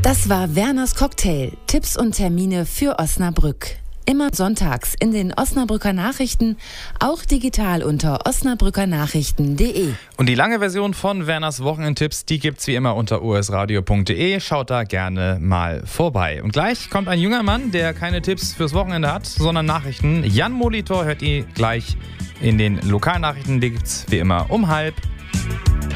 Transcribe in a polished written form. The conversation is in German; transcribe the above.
Das war Werners Cocktail. Tipps und Termine für Osnabrück. Immer sonntags in den Osnabrücker Nachrichten, auch digital unter osnabrückernachrichten.de. Und die lange Version von Werners Wochenendtipps, die gibt's wie immer unter osradio.de. Schaut da gerne mal vorbei. Und gleich kommt ein junger Mann, der keine Tipps fürs Wochenende hat, sondern Nachrichten. Jan Molitor hört ihr gleich in den Lokalnachrichten. Die gibt's wie immer um 12:30.